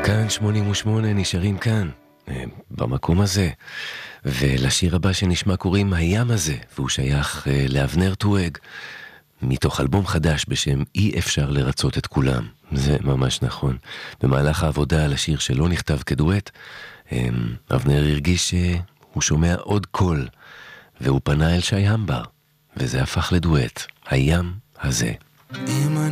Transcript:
כאן 88 נשארים כאן, במקום הזה. ולשיר הבא שנשמע קוראים הים הזה, והוא שייך לאבנר טואג, מתוך אלבום חדש בשם אי אפשר לרצות את כולם. זה ממש נכון. במהלך העבודה על השיר שלא נכתב כדואט, אבנר הרגיש שהוא שומע עוד קול, והוא פנה אל שי המבר, וזה הפך לדואט, הים הזה.